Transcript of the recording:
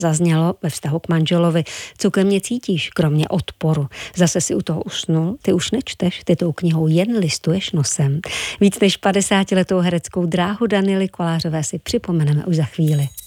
Zaznělo ve vztahu k manželovi. Co ke mně cítíš, kromě odporu? Zase si u toho usnul? Ty už nečteš, ty tou knihou jen listuješ nosem. Víc než 50letou hereckou dráhu Daniely Kolářové si připomeneme už za chvíli.